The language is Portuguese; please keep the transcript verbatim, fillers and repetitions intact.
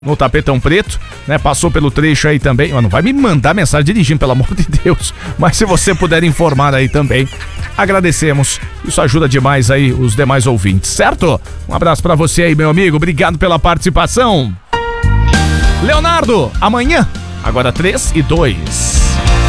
no Tapetão Preto, né? Passou pelo trecho aí também. Mas não vai me mandar mensagem dirigindo, pelo amor de Deus. Mas se você puder informar aí também, agradecemos. Isso ajuda demais aí os demais ouvintes, certo? Um abraço pra você aí, meu amigo. Obrigado pela participação. Leonardo, amanhã, agora três e dois.